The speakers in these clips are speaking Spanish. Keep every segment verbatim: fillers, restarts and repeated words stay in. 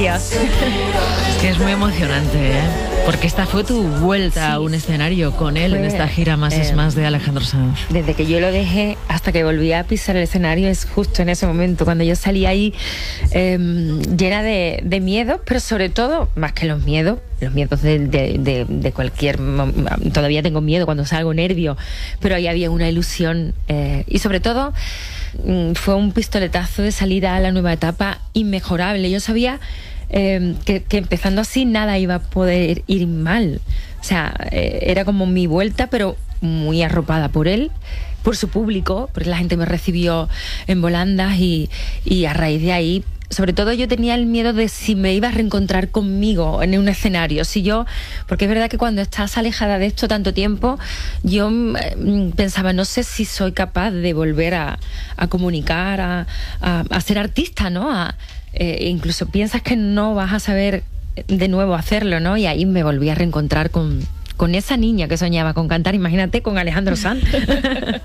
Adiós. Es que es muy emocionante, ¿eh? Porque esta fue tu vuelta sí. a un escenario con él fue, en esta gira Más eh, es Más de Alejandro Sanz. Desde que yo lo dejé hasta que volví a pisar el escenario es justo en ese momento, cuando yo salí ahí eh, llena de, de miedo, pero sobre todo, más que los miedos, los miedos de, de, de, de cualquier... Todavía tengo miedo cuando salgo, nervio, pero ahí había una ilusión eh, y sobre todo fue un pistoletazo de salida a la nueva etapa inmejorable. Yo sabía eh, que, que empezando así nada iba a poder ir mal. O sea, eh, era como mi vuelta, pero muy arropada por él, por su público, porque la gente me recibió en volandas y, y a raíz de ahí, sobre todo yo tenía el miedo de si me iba a reencontrar conmigo en un escenario, si yo, porque es verdad que cuando estás alejada de esto tanto tiempo, yo eh, pensaba, no sé si soy capaz de volver a, a comunicar, a, a, a ser artista, ¿no? A, eh, incluso piensas que no vas a saber de nuevo hacerlo, ¿no? Y ahí me volví a reencontrar con, con esa niña que soñaba con cantar, imagínate, con Alejandro Sanz. Y estaré,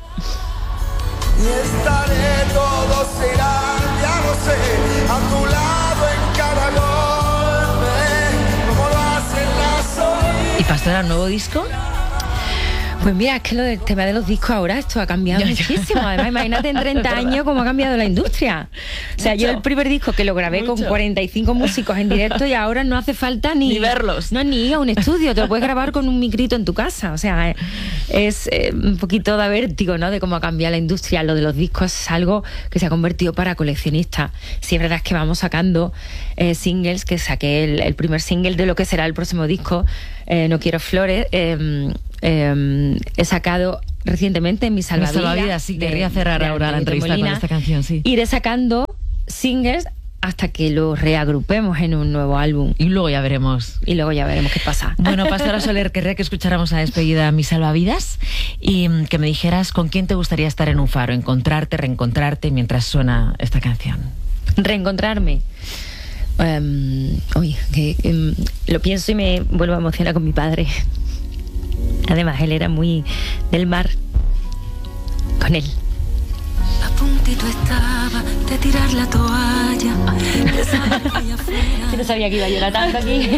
todo será, ya lo sé, a tu lado en cada golpe, como lo hacen las oídas. ¿Y Pastora, nuevo disco? Pues mira, es que lo del tema de los discos ahora, esto ha cambiado ya, muchísimo. Ya. Además, imagínate en treinta años cómo ha cambiado la industria. O sea, Mucho. Yo el primer disco que lo grabé Mucho. Con cuarenta y cinco músicos en directo y ahora no hace falta ni... Ni verlos. No, ni ir a un estudio, te lo puedes grabar con un micrito en tu casa. O sea, es eh, un poquito de vértigo, ¿no? De cómo ha cambiado la industria. Lo de los discos es algo que se ha convertido para coleccionistas. Sí, es verdad que vamos sacando eh, singles, que saqué el, el primer single de lo que será el próximo disco, eh, No Quiero Flores, eh, Eh, he sacado recientemente Mi Salvavidas. Mi Salvavidas, sí, de, querría cerrar de, ahora de, la entrevista Molina, con esta canción, sí. Iré sacando singles hasta que los reagrupemos en un nuevo álbum. Y luego ya veremos. Y luego ya veremos qué pasa. Bueno, Pastora Soler, querría que escucháramos a despedida Mi Salvavidas y que me dijeras con quién te gustaría estar en un faro, encontrarte, reencontrarte mientras suena esta canción. Reencontrarme. Um, uy, que, um, lo pienso y me vuelvo a emocionar con mi padre. Además, él era muy del mar. Con él. A puntito estaba de tirar la toalla. Yo no sabía que iba a llorar tanto aquí.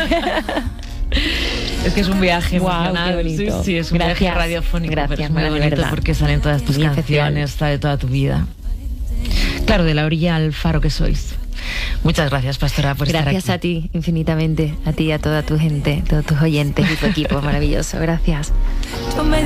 Es que es un viaje wow, emocional. Qué bonito. Sí, sí, es un Gracias. viaje radiofónico. Gracias, pero es muy bonito verdad. Porque salen todas tus muy canciones, está de toda tu vida. Claro, de la orilla al faro que sois. Muchas gracias, Pastora, por gracias estar aquí. Gracias a ti, infinitamente. A ti y a toda tu gente, todos tus oyentes y tu equipo maravilloso. Gracias.